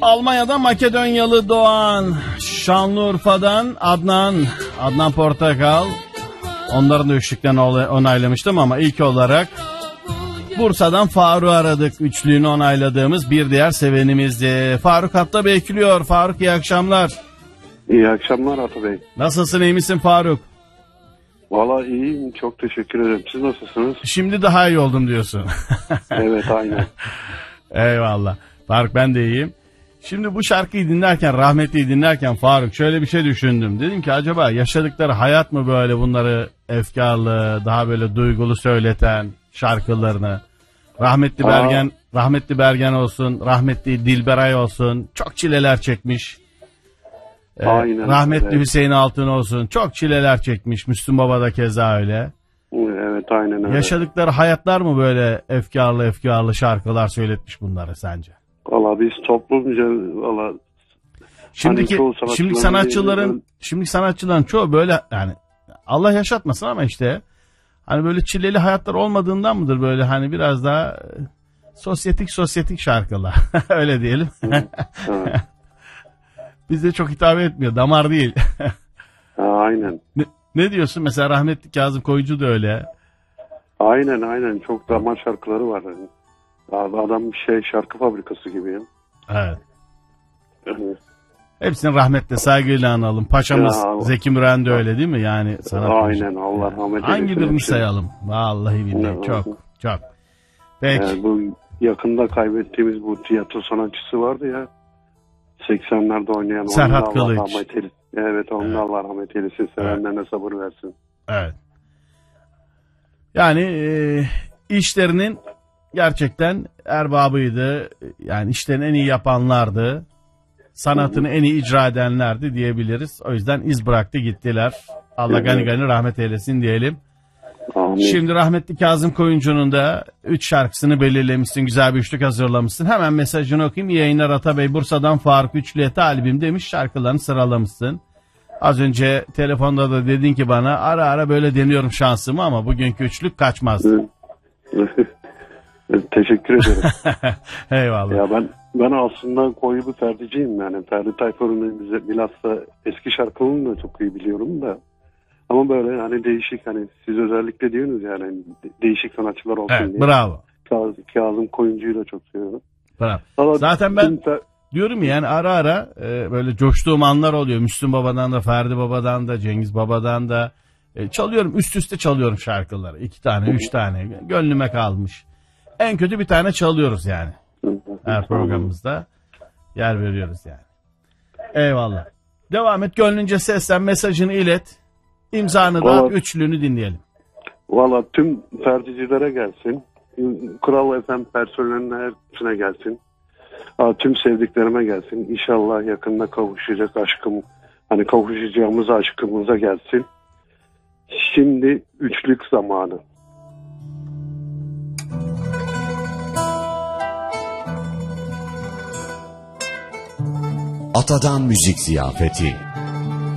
Almanya'da Makedonyalı Doğan, Şanlıurfa'dan Adnan Portakal. Onların da üçlüklerini onaylamıştım ama ilk olarak Bursa'dan Faruk'u aradık. Üçlüğünü onayladığımız bir diğer sevenimizdi. Faruk hatta bekliyor. Faruk, iyi akşamlar. İyi akşamlar Ata Bey. Nasılsın, iyi misin Faruk? Valla iyiyim, çok teşekkür ederim. Siz nasılsınız? Şimdi daha iyi oldum diyorsun. Evet, aynen. Eyvallah. Faruk, ben de iyiyim. Şimdi bu şarkıyı dinlerken, rahmetliyi dinlerken Faruk, şöyle bir şey düşündüm. Dedim ki acaba yaşadıkları hayat mı böyle bunları efkarlı, daha böyle duygulu söyleten şarkılarını? Rahmetli Bergen olsun, rahmetli Dilberay olsun, çok çileler çekmiş. Aynen. Rahmetli evet. Hüseyin Altın olsun, çok çileler çekmiş. Müslüm Baba da keza öyle. Evet, aynen öyle. Yaşadıkları hayatlar mı böyle efkarlı şarkılar söyletmiş bunları sence? Valla biz toplumca valla Şimdi sanatçıların çoğu böyle, yani Allah yaşatmasın ama işte hani böyle çileli hayatlar olmadığından mıdır böyle, hani biraz daha sosyetik şarkılar öyle diyelim. Evet. Bize çok hitap etmiyor, damar değil. Aynen. Ne diyorsun mesela, rahmetli Kazım Koyuncu da öyle. Aynen çok damar şarkıları var. Adam şarkı fabrikası gibi ya. Evet. Evet. Hepsini rahmetle, saygıyla analım. Paşamız Zeki Müren de öyle değil mi? Yani aynen, Allah rahmet eylesin. Hangi birini sayalım? Vallahi billahi çok. Peki. Bu yakında kaybettiğimiz bu tiyatro sanatçısı vardı ya. 80'lerde oynayan. Serhat Kılıç. Evet, onun Allah rahmet eylesin. Sevenlerine sabır versin. Evet. Yani işlerinin gerçekten erbabıydı. Yani işlerini en iyi yapanlardı. Sanatını en iyi icra edenlerdi diyebiliriz. O yüzden iz bıraktı gittiler. Allah gani rahmet eylesin diyelim. Amin. Şimdi rahmetli Kazım Koyuncu'nun da 3 şarkısını belirlemişsin. Güzel bir üçlük hazırlamışsın. Hemen mesajını okuyayım. İyi yayınlar Atabey. Bursa'dan Faruk, üçlüye talibim demiş. Şarkılarını sıralamışsın. Az önce telefonda da dedin ki bana, ara böyle deniyorum şansımı ama bugünkü üçlük kaçmazdı. Teşekkür ederim. Eyvallah. Ya ben aslında koyu bir Ferdi'ciyim yani. Ferdi Tayfur'un bilhassa eski şarkılarını da çok iyi biliyorum da. Ama böyle hani değişik, hani siz özellikle diyorsunuz yani değişik sanatçılar olsun evet, diye. Bravo. Kazım Koyuncu'yu da çok seviyorum. Bravo. Ama zaten ben diyorum yani ara böyle coştuğum anlar oluyor. Müslüm Baba'dan da, Ferdi Baba'dan da, Cengiz Baba'dan da çalıyorum. Üst üste çalıyorum şarkıları. 2 tane, 3 tane. Gönlüme kalmış. En kötü bir tane çalıyoruz yani. Her programımızda yer veriyoruz yani. Eyvallah. Devam et, gönlünce seslen, mesajını ilet. İmzanı da at, üçlünü dinleyelim. Valla tüm Ferdicilere gelsin. Kral FM personeline hepsine gelsin. Tüm sevdiklerime gelsin. İnşallah yakında kavuşacak aşkım, hani kavuşacağımız aşkımıza gelsin. Şimdi üçlük zamanı. Atadan Müzik Ziyafeti.